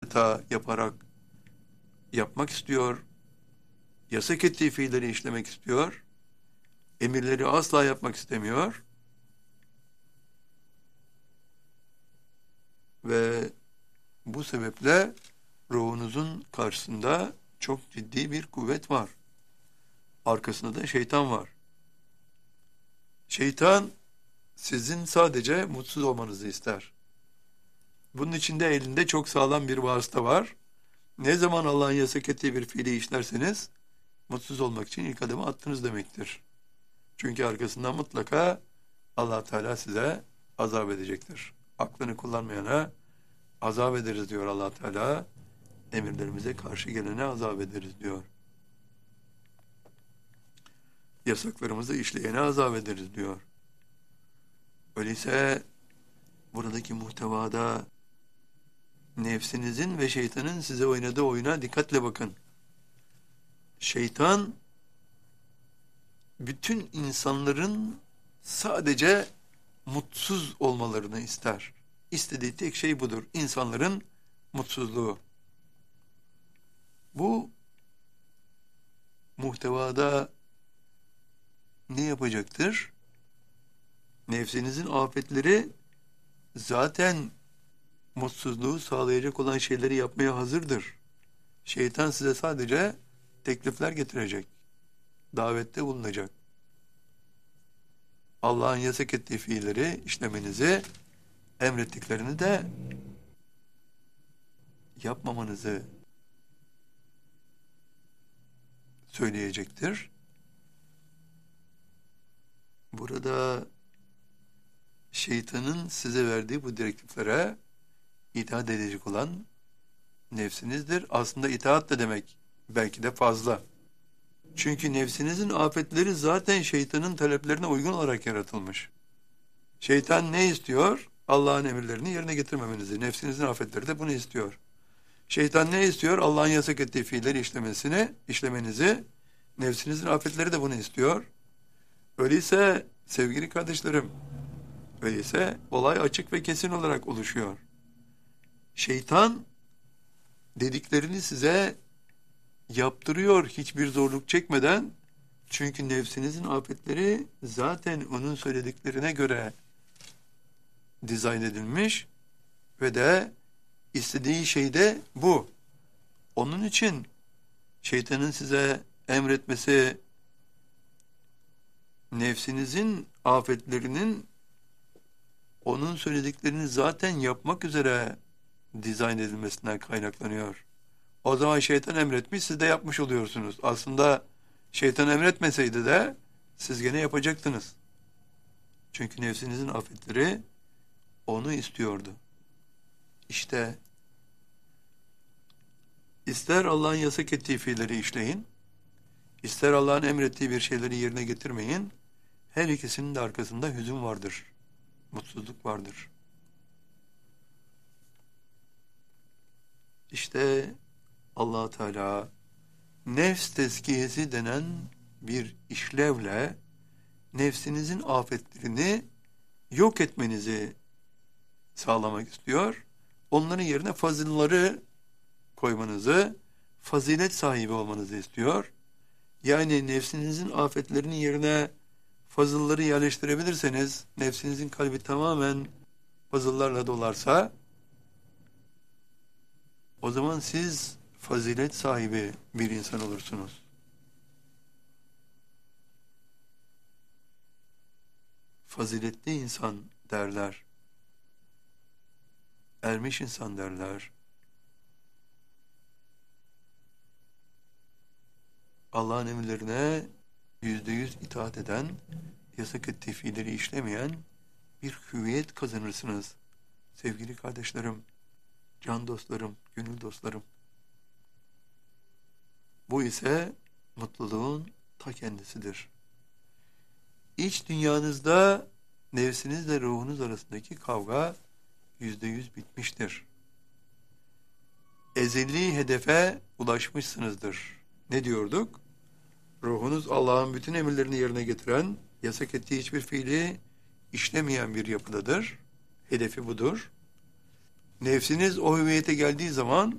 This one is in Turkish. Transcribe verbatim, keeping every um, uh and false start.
hata yaparak yapmak istiyor. Yasak ettiği fiilleri işlemek istiyor. Emirleri asla yapmak istemiyor. Ve bu sebeple ruhunuzun karşısında çok ciddi bir kuvvet var. Arkasında da şeytan var. Şeytan sizin sadece mutsuz olmanızı ister. Bunun için de elinde çok sağlam bir vasıta var. Ne zaman Allah'ın yasak ettiği bir fiili işlerseniz mutsuz olmak için ilk adımı attınız demektir. Çünkü arkasından mutlaka Allah Teala size azap edecektir. Aklını kullanmayana azap ederiz diyor Allah Teala. Emirlerimize karşı gelene azap ederiz diyor. Yasaklarımızı işleyene azap ederiz diyor. Öyleyse buradaki muhtevada nefsinizin ve şeytanın size oynadığı oyuna dikkatle bakın. Şeytan bütün insanların sadece mutsuz olmalarını ister. İstediği tek şey budur. İnsanların mutsuzluğu. Bu muhtevada ne yapacaktır? Nefsinizin afetleri zaten mutsuzluğu sağlayacak olan şeyleri yapmaya hazırdır. Şeytan size sadece teklifler getirecek. Davette bulunacak. Allah'ın yasak ettiği fiilleri işlemenizi, emrettiklerini de yapmamanızı söyleyecektir. Burada şeytanın size verdiği bu direktiflere itaat edecek olan nefsinizdir. Aslında itaat da demek belki de fazla. Çünkü nefsinizin afetleri zaten şeytanın taleplerine uygun olarak yaratılmış. Şeytan ne istiyor? Allah'ın emirlerini yerine getirmemenizi. Nefsinizin afetleri de bunu istiyor. Şeytan ne istiyor? Allah'ın yasak ettiği fiilleri işlemesini, işlemenizi. Nefsinizin afetleri de bunu istiyor. Öyleyse sevgili kardeşlerim, öyleyse olay açık ve kesin olarak oluşuyor. Şeytan dediklerini size yaptırıyor hiçbir zorluk çekmeden. Çünkü nefsinizin afetleri zaten onun söylediklerine göre dizayn edilmiş ve de istediği şey de bu. Onun için şeytanın size emretmesi nefsinizin afetlerinin onun söylediklerini zaten yapmak üzere dizayn edilmesinden kaynaklanıyor. O zaman şeytan emretmiş, siz de yapmış oluyorsunuz. Aslında şeytan emretmeseydi de siz gene yapacaktınız. Çünkü nefsinizin afetleri onu istiyordu. İşte ister Allah'ın yasak ettiği fiilleri işleyin, ister Allah'ın emrettiği bir şeyleri yerine getirmeyin, her ikisinin de arkasında hüzün vardır, mutsuzluk vardır. İşte Allah Teala nefs tezkiyesi denen bir işlevle nefsinizin afetlerini yok etmenizi sağlamak istiyor. Onların yerine fazılları koymanızı, fazilet sahibi olmanızı istiyor. Yani nefsinizin afetlerinin yerine fazılları yerleştirebilirseniz, nefsinizin kalbi tamamen fazıllarla dolarsa, o zaman siz fazilet sahibi bir insan olursunuz. Faziletli insan derler. Ermiş insan derler. Allah'ın emirlerine yüzde yüz itaat eden, yasak ettiği fiilleri işlemeyen bir hüviyet kazanırsınız. Sevgili kardeşlerim, can dostlarım, gönül dostlarım. Bu ise mutluluğun ta kendisidir. İç dünyanızda nefsinizle ruhunuz arasındaki kavga yüzde yüz bitmiştir. Ezeli hedefe ulaşmışsınızdır. Ne diyorduk? Ruhunuz Allah'ın bütün emirlerini yerine getiren, yasak ettiği hiçbir fiili işlemeyen bir yapıdadır. Hedefi budur. Nefsiniz o hüviyete geldiği zaman